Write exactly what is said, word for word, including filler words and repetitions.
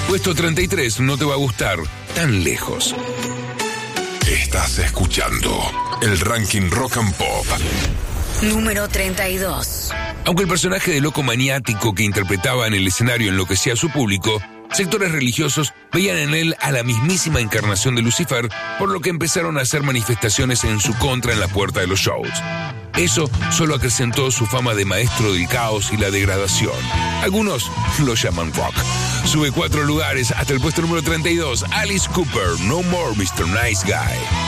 Puesto treinta y tres, no te va a gustar, Tan Lejos. Estás escuchando el ranking Rock and Pop. Número treinta y dos. Aunque el personaje de loco maniático que interpretaba en el escenario enloquecía a su público, sectores religiosos veían en él a la mismísima encarnación de Lucifer, por lo que empezaron a hacer manifestaciones en su contra en la puerta de los shows. Eso solo acrecentó su fama de maestro del caos y la degradación. Algunos lo llaman rock. Sube cuatro lugares hasta el puesto número treinta y dos, Alice Cooper, No More mister Nice Guy.